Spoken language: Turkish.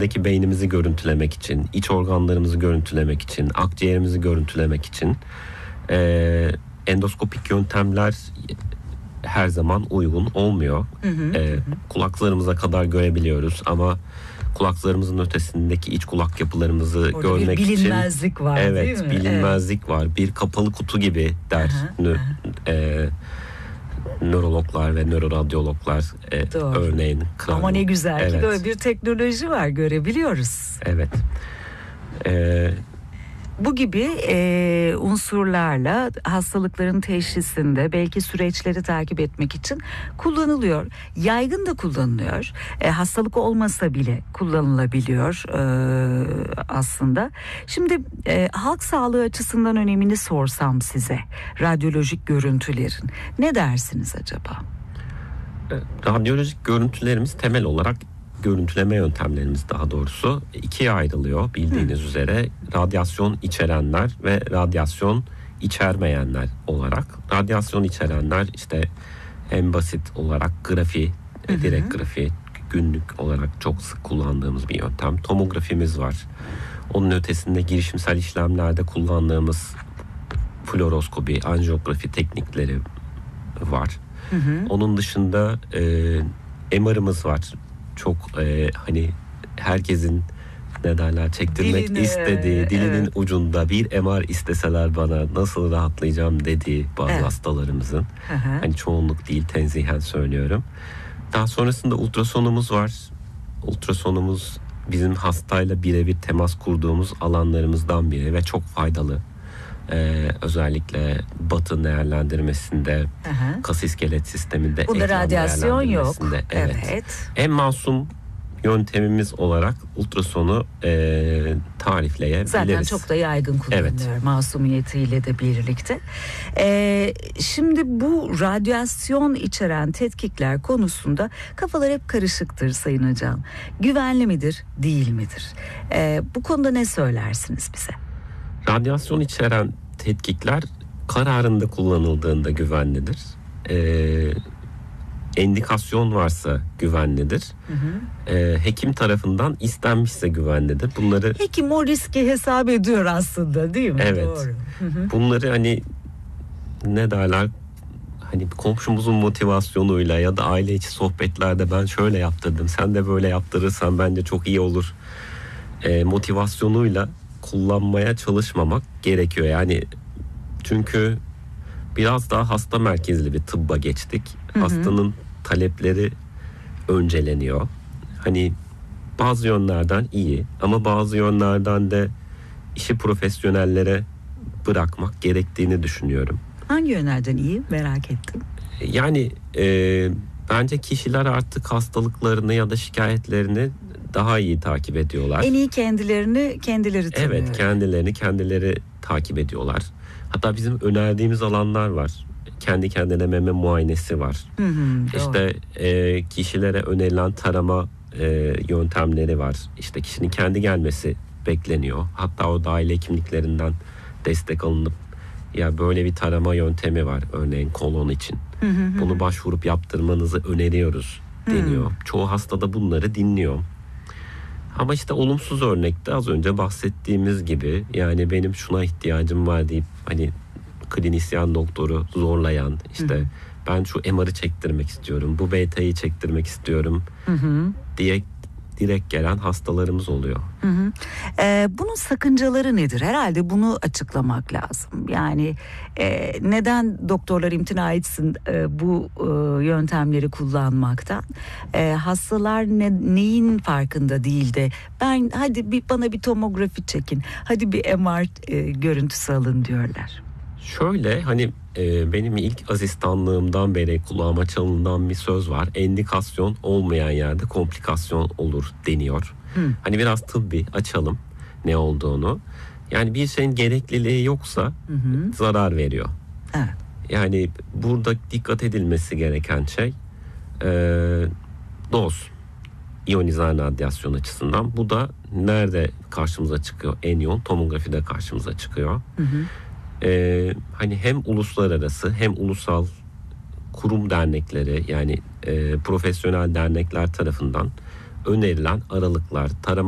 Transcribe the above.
ötesindeki beynimizi görüntülemek için, iç organlarımızı görüntülemek için, akciğerimizi görüntülemek için endoskopik yöntemler her zaman uygun olmuyor. Kulaklarımıza kadar görebiliyoruz ama kulaklarımızın ötesindeki iç kulak yapılarımızı orada görmek için bilinmezlik var, evet, değil mi? bilinmezlik var. Bir kapalı kutu gibi der nörologlar ve nöroradyologlar örneğin. Ama ne güzel ki böyle bir teknoloji var, görebiliyoruz. Evet. Bu gibi unsurlarla hastalıkların teşhisinde belki süreçleri takip etmek için kullanılıyor. Yaygın da kullanılıyor. Hastalık olmasa bile kullanılabiliyor aslında. Şimdi halk sağlığı açısından önemini sorsam size, radyolojik görüntülerin ne dersiniz acaba? Radyolojik görüntülerimiz temel olarak görüntüleme yöntemlerimiz daha doğrusu ikiye ayrılıyor bildiğiniz üzere. Radyasyon içerenler ve radyasyon içermeyenler olarak. Radyasyon içerenler işte en basit olarak grafi, direkt grafi, günlük olarak çok sık kullandığımız bir yöntem. Tomografimiz var. Onun ötesinde girişimsel işlemlerde kullandığımız fluoroskopi, anjiyografi teknikleri var. Onun dışında MR'ımız var. Çok hani herkesin ne derler çektirmek istediği, dilinin ucunda bir MR isteseler bana nasıl rahatlayacağım dediği bazı hastalarımızın. Hani çoğunluk değil, tenzihen söylüyorum. Daha sonrasında ultrasonumuz var. Ultrasonumuz bizim hastayla birebir temas kurduğumuz alanlarımızdan biri ve çok faydalı. Özellikle batın değerlendirmesinde, kas iskelet sisteminde, bunda radyasyon yok. Evet. En masum yöntemimiz olarak ultrasonu tarifleyebiliriz. Zaten çok da yaygın kullanılıyor masumiyetiyle de birlikte. Şimdi bu radyasyon içeren tetkikler konusunda kafalar hep karışıktır Sayın Hocam. Güvenli midir, değil midir? Bu konuda ne söylersiniz bize? Radyasyon içeren tetkikler kararında kullanıldığında güvenlidir. Endikasyon varsa güvenlidir. Hekim tarafından istenmişse güvenlidir. Bunları hekim o riski hesap ediyor aslında, değil mi? Evet. Doğru. Bunları hani ne derler? Hani komşumuzun motivasyonuyla ya da aile içi sohbetlerde ben şöyle yaptırdım, sen de böyle yaptırırsan bence çok iyi olur motivasyonuyla kullanmaya çalışmamak gerekiyor. Yani çünkü biraz daha hasta merkezli bir tıbba geçtik. Hastanın talepleri önceleniyor. Hani bazı yönlerden iyi ama bazı yönlerden de işi profesyonellere bırakmak gerektiğini düşünüyorum. Hangi yönlerden iyi, merak ettim. Yani bence kişiler artık hastalıklarını ya da şikayetlerini daha iyi takip ediyorlar. En iyi kendileri tanıyor. Evet, kendileri takip ediyorlar. Hatta bizim önerdiğimiz alanlar var. Kendi kendine meme muayenesi var. İşte kişilere önerilen tarama yöntemleri var. İşte kişinin kendi gelmesi bekleniyor. Hatta o aile hekimliklerinden destek alınıp ya böyle bir tarama yöntemi var örneğin kolon için. Bunu başvurup yaptırmanızı öneriyoruz deniyor. Çoğu hasta da bunları dinliyor. Ama işte olumsuz örnekte az önce bahsettiğimiz gibi yani benim şuna ihtiyacım var deyip hani klinisyen doktoru zorlayan işte ben şu MR'ı çektirmek istiyorum, bu BT'yi çektirmek istiyorum diye direkt gelen hastalarımız oluyor. Bunun sakıncaları nedir? Herhalde bunu açıklamak lazım. Yani neden doktorlar imtina etsin bu yöntemleri kullanmaktan? Hastalar neyin farkında değil de ben hadi bana bir tomografi çekin, hadi bir MR görüntüsü alın diyorlar. Şöyle hani benim ilk asistanlığımdan beri kulağıma çalınan bir söz var. Endikasyon olmayan yerde komplikasyon olur deniyor. Hani biraz tıbbi açalım ne olduğunu. Yani bir şeyin gerekliliği yoksa zarar veriyor. Evet. Yani burada dikkat edilmesi gereken şey doz. İyonizan radyasyon açısından. Bu da nerede karşımıza çıkıyor? En yoğun tomografide karşımıza çıkıyor. Hani hem uluslararası hem ulusal kurum dernekleri yani profesyonel dernekler tarafından önerilen aralıklar, tarama